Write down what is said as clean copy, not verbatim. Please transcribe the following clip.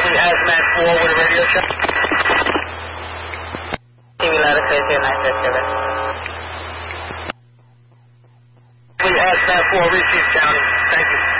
County Hazmat 4 with a radio check. TV ladder station 957. Hazmat 4, Reeves County. Thank you.